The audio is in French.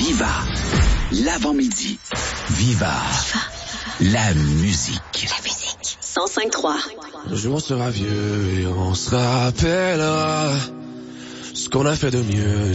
Viva, l'avant-midi. Viva, la musique. La musique. 105.3. Un jour on sera vieux et on se rappellera ce qu'on a fait de mieux